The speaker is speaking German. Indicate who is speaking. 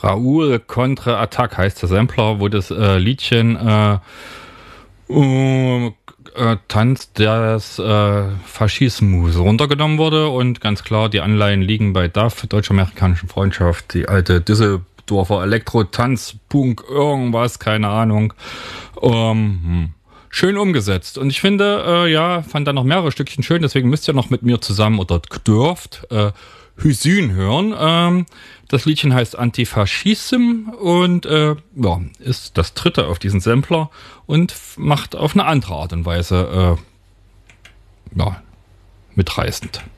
Speaker 1: Raoul Contre-Attaque heißt der Sampler, wo das Liedchen Tanz des Faschismus runtergenommen wurde und ganz klar, die Anleihen liegen bei DAF, Deutsch-Amerikanischen Freundschaft, die alte Düsseldorfer Elektro-Tanz-Punk, irgendwas, keine Ahnung. Schön umgesetzt. Und ich finde, fand da noch mehrere Stückchen schön, deswegen müsst ihr noch mit mir zusammen oder dürft Hysyn hören. Das Liedchen heißt Antifaschism und ist das dritte auf diesen Sampler und macht auf eine andere Art und Weise mitreißend.